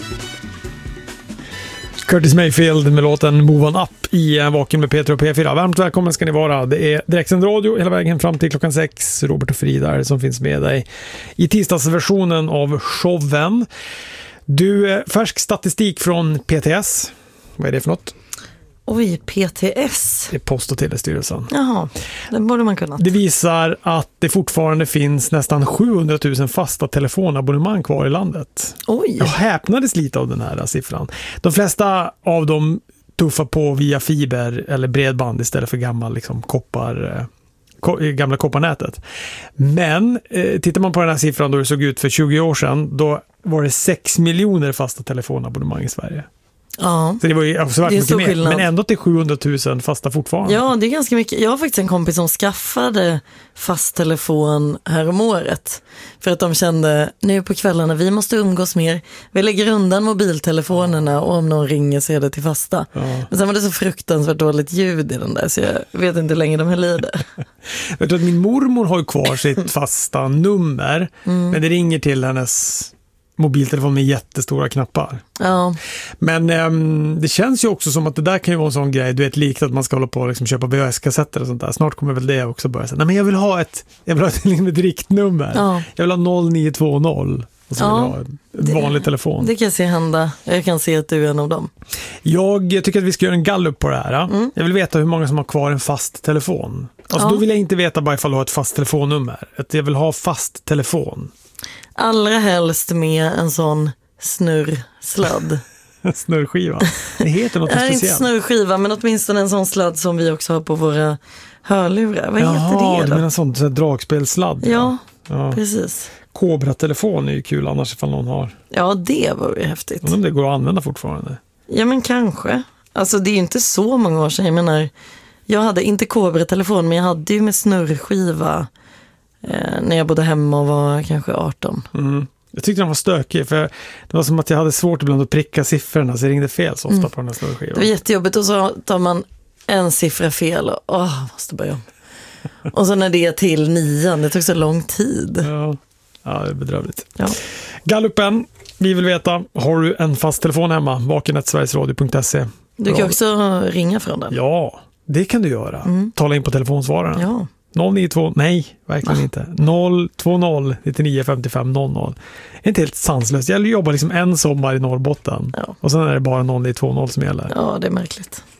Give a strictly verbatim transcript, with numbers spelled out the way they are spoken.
Curtis Mayfield med låten Move On Up i Vaken med Peter och P fyra. Varmt välkommen ska ni vara. Det är direktsänd radio hela vägen fram till klockan sex. Robert och Frida som finns med dig i tisdagsversionen av showen. Du, färsk statistik från P T S. Vad är det för något? Oj, P T S. Det är Post- och telestyrelsen. Jaha, det borde man kunna. Det visar att det fortfarande finns nästan sjuhundratusen fasta telefonabonnemang kvar i landet. Oj. Jag häpnades lite av den här siffran. De flesta av dem tuffar på via fiber eller bredband istället för gammal liksom, koppar, ko, gamla kopparnätet. Men eh, tittar man på den här siffran då det såg ut för tjugo år sedan, då var det sex miljoner fasta telefonabonnemang i Sverige. Ja, så det var ju avsevärt det är mycket mer, skillnad. men ändå till sjuhundratusen fasta fortfarande. Ja, det är ganska mycket. Jag har faktiskt en kompis som skaffade fast telefon här om året. För att de kände, nu på kvällarna, vi måste umgås mer. Vi lägger undan mobiltelefonerna och om någon ringer så är det till fasta. Ja. Men sen var det så fruktansvärt dåligt ljud i den där så jag vet inte hur länge de höll i det. Vet du att min mormor har ju kvar sitt fasta nummer, mm. men det ringer till hennes mobiltelefon med jättestora knappar. Ja. Men äm, det känns ju också som att det där kan ju vara en sån grej, du vet, likt att man ska hålla på och liksom köpa V H S-kassetter och sånt där. Snart kommer väl det också börja säga, nej men jag vill ha ett, jag vill ha ett, liksom ett riktnummer. Ja. Jag vill ha noll nio två noll och så ja, vill jag ha en vanlig det, telefon. Det kan jag se hända. Jag kan se att du är en av dem. Jag tycker att vi ska göra en gallup på det här. Mm. Jag vill veta hur många som har kvar en fast telefon. Alltså ja. Då vill jag inte veta bara ifall du har ett fast telefonnummer. Att jag vill ha fast telefon. Allra helst med en sån snurrsladd. Snurrskiva. Det heter något speciellt. Inte snurrskiva, men åtminstone en sån sladd som vi också har på våra hörlurar. Vad Jaha, heter det då? Ja, en sån så dragspelsladd. Ja, ja, precis. Kobra-telefon är ju kul annars ifall någon har. Ja, det var ju häftigt. Men om det går att använda fortfarande. Ja, men kanske. Alltså det är ju inte så många år sedan. Jag menar, jag hade inte Kobra-telefon, men jag hade ju med snurrskiva eh, när jag bodde hemma och var kanske arton. Mm. Jag tyckte den var stökig för det var som att jag hade svårt ibland att pricka siffrorna så jag ringde fel så ofta mm. på den här snurrskivan. Det var jättejobbigt och så tar man en siffra fel och åh, måste börja om. Och så när det är till nian, det tog så lång tid. Ja, ja det är bedrövligt. Ja. Gallupen, vi vill veta, har du en fast telefon hemma? vaken snabel-a sverigesradio punkt se. Du kan också ringa från den. Ja, det kan du göra. Mm. Tala in på telefonsvararen. Ja. noll nio två, nej, verkligen ah. inte. noll två noll nittionio femtiofem noll noll. Det är inte helt sanslöst. Jag jobbar liksom en sommar i Norrbotten. Ja. Och sen är det bara noll nio två noll som gäller. Ja, det är märkligt.